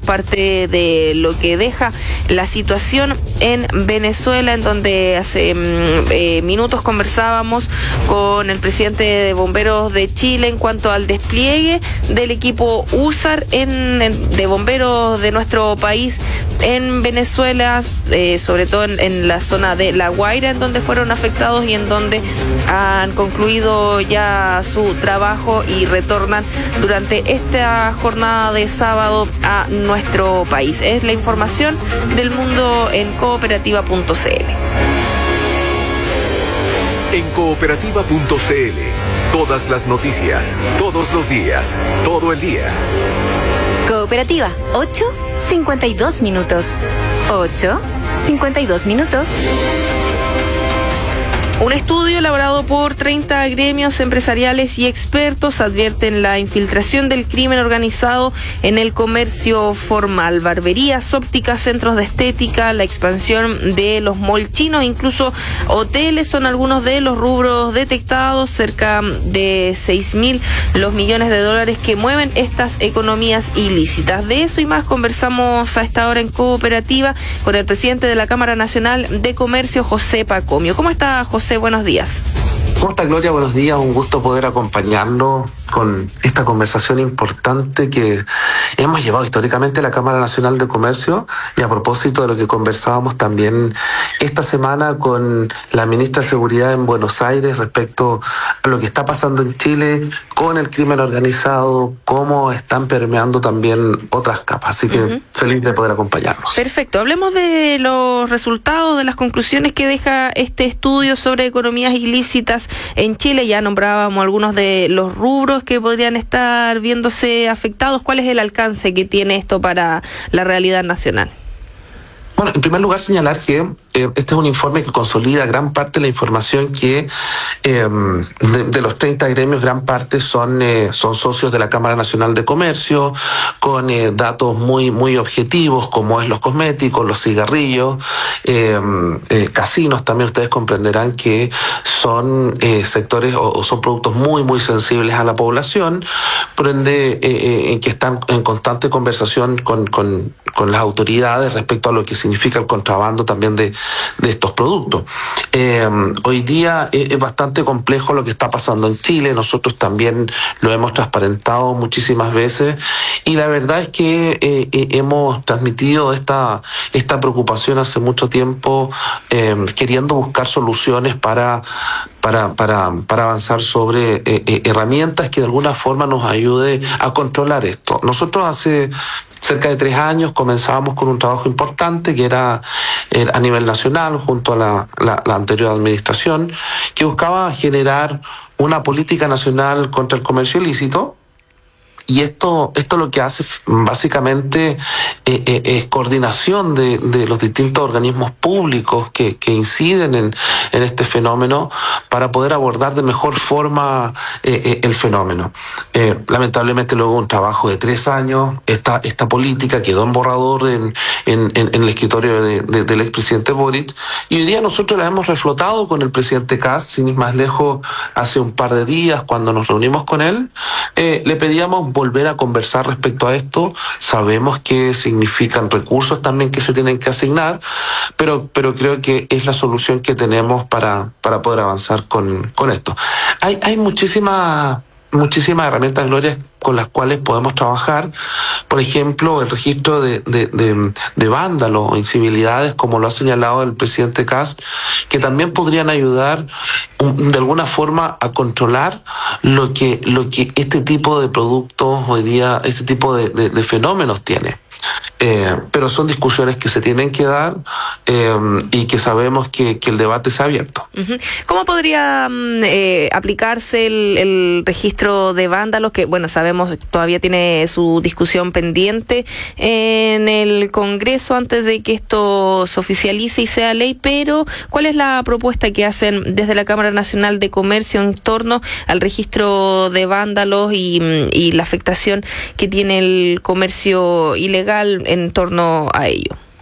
parte de lo que deja la situación en Venezuela, en donde hace minutos conversábamos con el presidente de Bomberos de Chile en cuanto al despliegue del equipo USAR de bomberos de nuestro país en Venezuela, sobre todo en la zona de La Guaira, en donde fueron afectados y en donde han concluido ya su trabajo y retornan durante esta jornada de sábado a nuestro país. Es la información del mundo en cooperativa.cl. En cooperativa.cl, todas las noticias, todos los días, todo el día. Cooperativa, 8:52 minutos. 8:52 minutos. Un estudio elaborado por 30 gremios empresariales y expertos advierten la infiltración del crimen organizado en el comercio formal. Barberías, ópticas, centros de estética, la expansión de los malls chinos, incluso hoteles son algunos de los rubros detectados. Cerca de 6.000 los millones de dólares que mueven estas economías ilícitas. De eso y más conversamos a esta hora en Cooperativa con el presidente de la Cámara Nacional de Comercio, José Pacomio. ¿Cómo está, José? Buenos días. ¿Cómo está, Gloria? Buenos días, un gusto poder acompañarlo con esta conversación importante que hemos llevado históricamente a la Cámara Nacional de Comercio, y a propósito de lo que conversábamos también esta semana con la ministra de Seguridad en Buenos Aires respecto a lo que está pasando en Chile con el crimen organizado, cómo están permeando también otras capas. Así que feliz de poder acompañarnos. Perfecto. Hablemos de los resultados, de las conclusiones que deja este estudio sobre economías ilícitas en Chile. Ya nombrábamos algunos de los rubros que podrían estar viéndose afectados. ¿Cuál es el alcance que tiene esto para la realidad nacional? Bueno, en primer lugar señalar que este es un informe que consolida gran parte de la información que de los 30 gremios, gran parte son socios de la Cámara Nacional de Comercio, con datos muy objetivos, como es los cosméticos, los cigarrillos, casinos. También ustedes comprenderán que son sectores o son productos muy sensibles a la población, por ende en que están en constante conversación con las autoridades respecto a lo que significa el contrabando también de estos productos. Hoy día es bastante complejo lo que está pasando en Chile. Nosotros también lo hemos transparentado muchísimas veces, y la verdad es que hemos transmitido esta preocupación hace mucho tiempo, queriendo buscar soluciones para avanzar sobre herramientas que de alguna forma nos ayude a controlar esto. Nosotros hace cerca de 3 años comenzábamos con un trabajo importante que era a nivel nacional, junto a la anterior administración, que buscaba generar una política nacional contra el comercio ilícito. Y esto lo que hace básicamente es coordinación de los distintos organismos públicos que inciden en este fenómeno para poder abordar de mejor forma el fenómeno. Lamentablemente luego de un trabajo de 3 años, esta política quedó en borrador en el escritorio del expresidente Boric, y hoy día nosotros la hemos reflotado con el presidente Kast, sin ir más lejos, hace un par de días cuando nos reunimos con él. Le pedíamos volver a conversar respecto a esto. Sabemos que significan recursos también que se tienen que asignar, pero creo que es la solución que tenemos para poder avanzar con esto. Hay muchísimas herramientas, Gloria, con las cuales podemos trabajar. Por ejemplo, el registro de vándalos o incivilidades, como lo ha señalado el presidente Kast, que también podrían ayudar de alguna forma a controlar lo que este tipo de productos hoy día, este tipo de fenómenos tiene. Pero son discusiones que se tienen que dar y que sabemos que el debate se ha abierto. ¿Cómo podría aplicarse el registro de vándalos, que bueno, sabemos todavía tiene su discusión pendiente en el Congreso antes de que esto se oficialice y sea ley? Pero ¿cuál es la propuesta que hacen desde la Cámara Nacional de Comercio en torno al registro de vándalos y la afectación que tiene el comercio ilegal en torno a ello?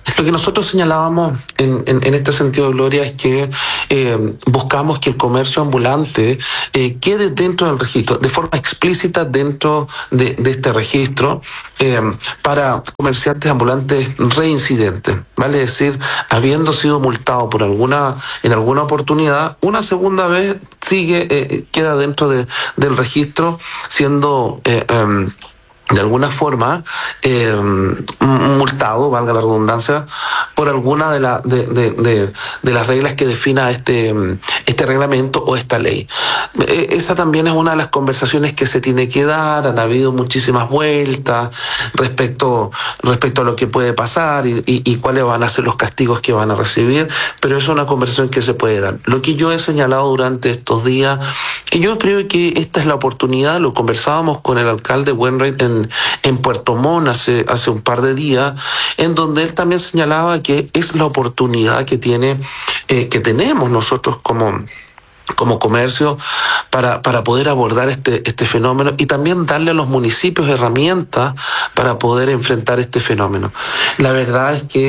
Lo que nosotros señalábamos en este sentido, Gloria, es que buscamos que el comercio ambulante quede dentro del registro, de forma explícita dentro de este registro, para comerciantes ambulantes reincidentes, ¿vale? Es decir, habiendo sido multado en alguna oportunidad, una segunda vez queda dentro del registro, siendo de alguna forma multado, valga la redundancia, por alguna de las reglas que defina este reglamento o esta ley. Esa también es una de las conversaciones que se tiene que dar. Han habido muchísimas vueltas respecto a lo que puede pasar y cuáles van a ser los castigos que van a recibir, pero es una conversación que se puede dar. Lo que yo he señalado durante estos días, que yo creo que esta es la oportunidad, lo conversábamos con el alcalde Wainwright en Puerto Montt hace un par de días, en donde él también señalaba que es la oportunidad que tenemos nosotros como comercio para poder abordar este fenómeno y también darle a los municipios herramientas para poder enfrentar este fenómeno. La verdad es que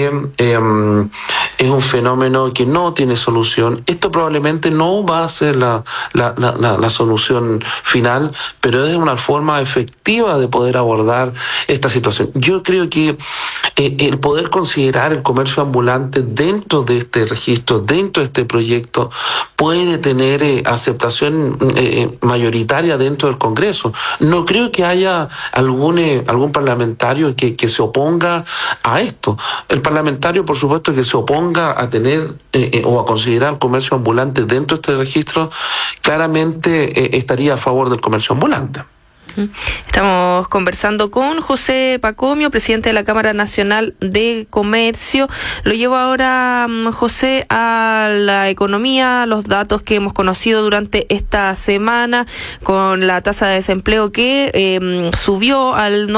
es un fenómeno que no tiene solución. Esto probablemente no va a ser la solución final, pero es una forma efectiva de poder abordar esta situación. Yo creo que el poder considerar el comercio ambulante dentro de este registro, dentro de este proyecto, puede tener aceptación mayoritaria dentro del Congreso. No creo que haya algún parlamentario que se oponga a esto. El parlamentario, por supuesto, que se oponga a tener o a considerar el comercio ambulante dentro de este registro, claramente estaría a favor del comercio ambulante. Estamos conversando con José Pacomio, presidente de la Cámara Nacional de Comercio. Lo llevo ahora, José, a la economía, los datos que hemos conocido durante esta semana, con la tasa de desempleo que subió al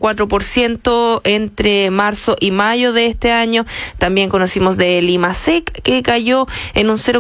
9,4% entre marzo y mayo de este año. También conocimos del IMASEC, que cayó en un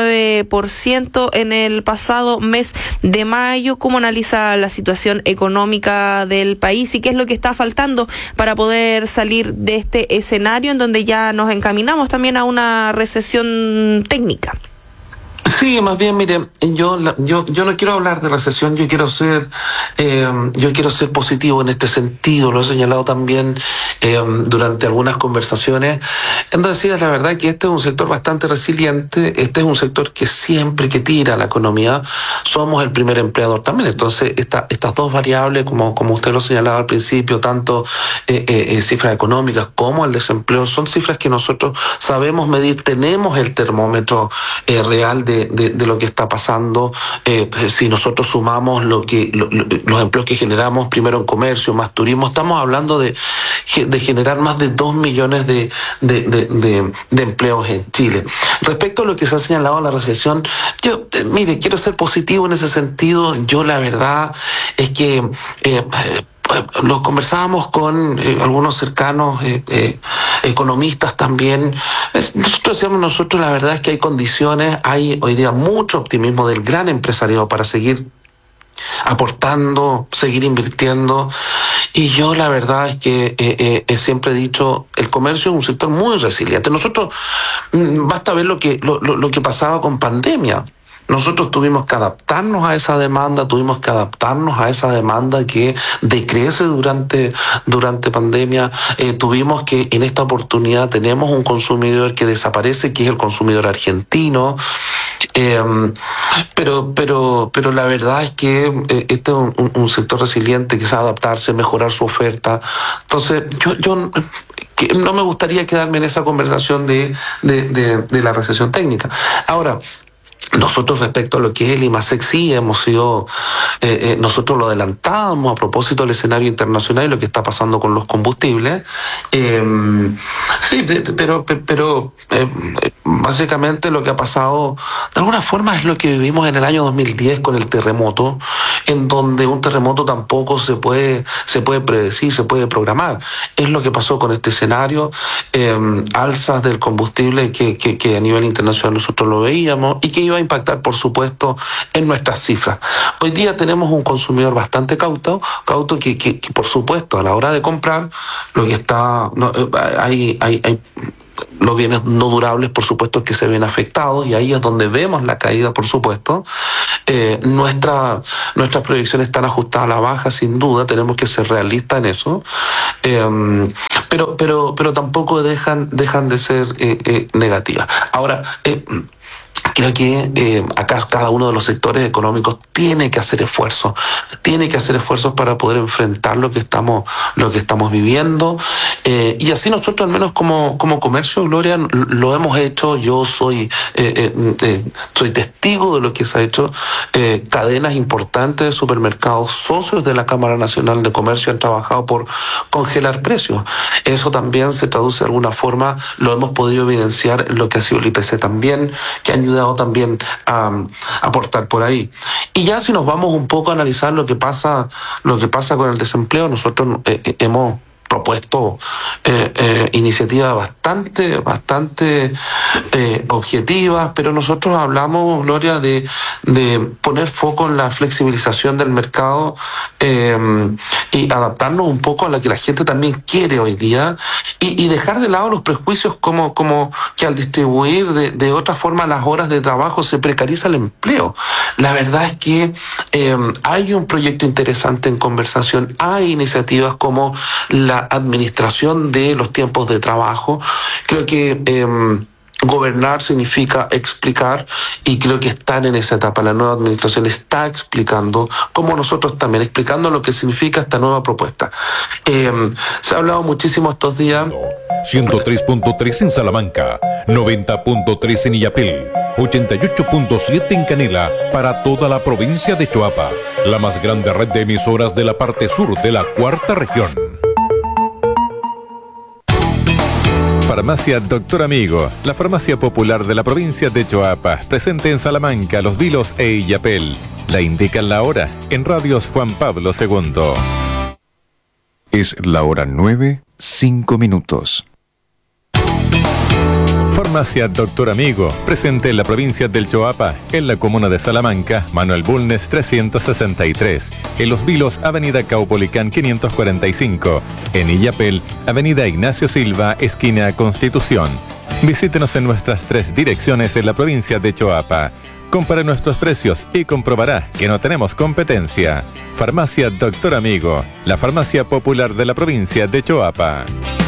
0,9% en el pasado mes de mayo. ¿Cómo analiza la situación económica del país y qué es lo que está faltando para poder salir de este escenario en donde ya nos encaminamos también a una recesión técnica? Sí, más bien, mire, yo no quiero hablar de recesión, yo quiero ser positivo en este sentido. Lo he señalado también durante algunas conversaciones. Entonces, la verdad que este es un sector bastante resiliente, este es un sector que siempre que tira la economía, somos el primer empleador también. Entonces, estas dos variables, como usted lo señalaba al principio, tanto cifras económicas como el desempleo, son cifras que nosotros sabemos medir, tenemos el termómetro real de lo que está pasando. Si nosotros sumamos los empleos que generamos, primero en comercio, más turismo, estamos hablando de generar más de 2 millones de empleos en Chile. Respecto a lo que se ha señalado en la recesión, yo quiero ser positivo en ese sentido. Yo la verdad es que lo conversábamos con algunos cercanos economistas también. Nosotros la verdad es que hay condiciones, hay hoy día mucho optimismo del gran empresariado para seguir aportando, seguir invirtiendo. Y yo la verdad es que siempre he dicho, el comercio es un sector muy resiliente. Nosotros, basta ver lo que pasaba con pandemia. Nosotros tuvimos que adaptarnos a esa demanda, que decrece durante pandemia. Tuvimos que, en esta oportunidad, tenemos un consumidor que desaparece, que es el consumidor argentino. Pero la verdad es que este es un sector resiliente que sabe adaptarse, mejorar su oferta. Entonces, yo que no me gustaría quedarme en esa conversación de la recesión técnica. Ahora, nosotros respecto a lo que es el IMASEC sí hemos sido, nosotros lo adelantábamos a propósito del escenario internacional y lo que está pasando con los combustibles. Sí, pero básicamente lo que ha pasado de alguna forma es lo que vivimos en el año 2010 con el terremoto, en donde un terremoto tampoco se puede predecir, se puede programar. Es lo que pasó con este escenario, alzas del combustible que a nivel internacional nosotros lo veíamos y que iba va a impactar, por supuesto, en nuestras cifras. Hoy día tenemos un consumidor bastante cauto que por supuesto, a la hora de comprar, lo que está, hay los bienes no durables, por supuesto, que se ven afectados, y ahí es donde vemos la caída, por supuesto. Nuestras proyecciones están ajustadas a la baja, sin duda, tenemos que ser realistas en eso, pero tampoco dejan de ser negativas. Ahora, creo que acá cada uno de los sectores económicos tiene que hacer esfuerzos para poder enfrentar lo que estamos viviendo, y así nosotros, al menos como comercio, Gloria, lo hemos hecho. Yo soy testigo de lo que se ha hecho. Cadenas importantes de supermercados, socios de la Cámara Nacional de Comercio, han trabajado por congelar precios. Eso también se traduce de alguna forma, lo hemos podido evidenciar en lo que ha sido el IPC también, que ha ayudado también a aportar por ahí. Y ya si nos vamos un poco a analizar lo que pasa con el desempleo, nosotros hemos propuesto iniciativas bastante objetivas, pero nosotros hablamos, Gloria, de poner foco en la flexibilización del mercado y adaptarnos un poco a lo que la gente también quiere hoy día, y dejar de lado los prejuicios como que al distribuir de otra forma las horas de trabajo se precariza el empleo. La verdad es que hay un proyecto interesante en conversación, hay iniciativas como la administración de los tiempos de trabajo. Creo que gobernar significa explicar, y creo que están en esa etapa. La nueva administración está explicando, como nosotros también, explicando lo que significa esta nueva propuesta. Se ha hablado muchísimo estos días. 103.3 en Salamanca, 90.3 en Illapel, 88.7 en Canela, para toda la provincia de Choapa, la más grande red de emisoras de la parte sur de la cuarta región. Farmacia Doctor Amigo, la farmacia popular de la provincia de Choapa, presente en Salamanca, Los Vilos e Illapel. La indican la hora en Radios Juan Pablo II. Es la hora 9:05. Farmacia Doctor Amigo, presente en la provincia del Choapa, en la comuna de Salamanca, Manuel Bulnes 363, en Los Vilos, avenida Caupolicán 545, en Illapel, avenida Ignacio Silva, esquina Constitución. Visítenos en nuestras 3 direcciones en la provincia de Choapa. Compare nuestros precios y comprobará que no tenemos competencia. Farmacia Doctor Amigo, la farmacia popular de la provincia de Choapa.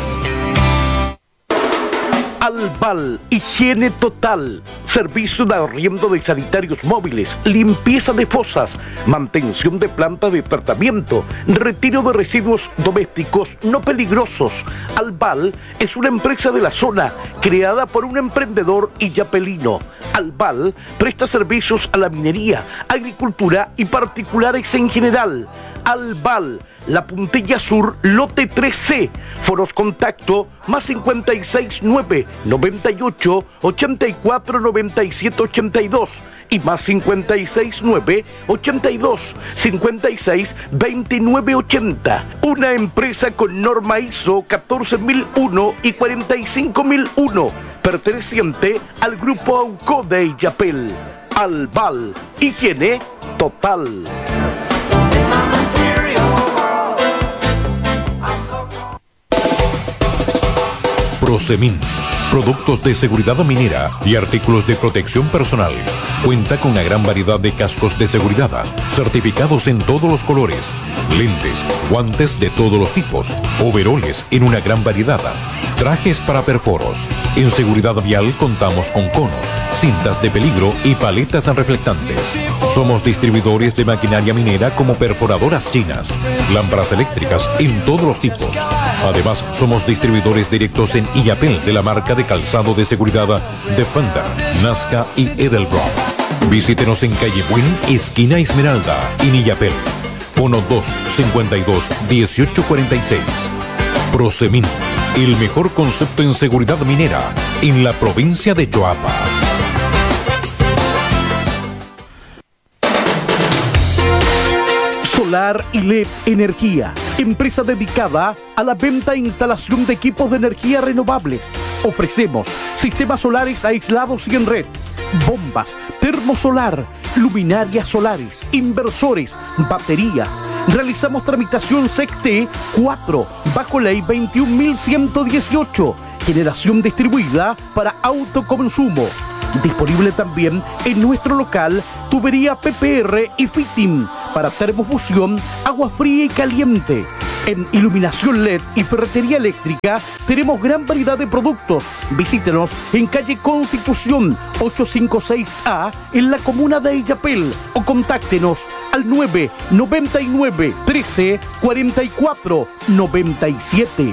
Albal, higiene total, servicio de arriendo de sanitarios móviles, limpieza de fosas, mantención de planta de tratamiento, retiro de residuos domésticos no peligrosos. Albal es una empresa de la zona creada por un emprendedor illapelino. Albal presta servicios a la minería, agricultura y particulares en general. Albal, La Puntilla Sur, lote 3C. Foros contacto más 569 98 84 97 82 y más 569 82 56 29 80. Una empresa con norma ISO 14001 y 45001, perteneciente al grupo AUCO de Illapel. Albal, higiene total. Prosemin, productos de seguridad minera y artículos de protección personal. Cuenta con una gran variedad de cascos de seguridad, certificados en todos los colores, lentes, guantes de todos los tipos, overoles en una gran variedad, trajes para perforos. En seguridad vial contamos con conos, cintas de peligro y paletas reflectantes. Somos distribuidores de maquinaria minera como perforadoras chinas, lámparas eléctricas en todos los tipos. Además, somos distribuidores directos en Illapel de la marca de calzado de seguridad Defender, Nazca y Edelbrock. Visítenos en calle Buen, esquina Esmeralda, en Illapel. Fono 252-1846. Prosemin, el mejor concepto en seguridad minera en la provincia de Choapa. Solar y LED Energía, empresa dedicada a la venta e instalación de equipos de energía renovables. Ofrecemos sistemas solares aislados y en red, bombas, termosolar, luminarias solares, inversores, baterías. Realizamos tramitación SECT 4 bajo ley 21.118, generación distribuida para autoconsumo. Disponible también en nuestro local tubería PPR y fitting para termofusión, agua fría y caliente. En iluminación LED y ferretería eléctrica tenemos gran variedad de productos. Visítenos en calle Constitución 856A en la comuna de Illapel o contáctenos al 999 13 44 97.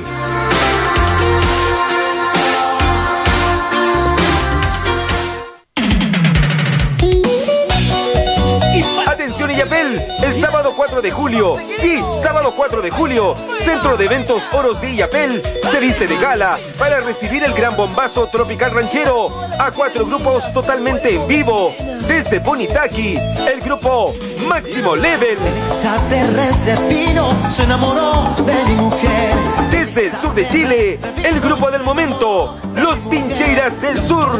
Atención Illapel, el sábado 4 de julio, sí, sábado 4 de julio, Centro de Eventos Oros de Illapel se viste de gala para recibir el gran bombazo tropical ranchero a 4 grupos totalmente en vivo. Desde Bonitaki, el grupo Máximo Level. Extraterrestre fino se enamoró de mi mujer. Desde el sur de Chile, el grupo del momento, los Pincheiras del Sur.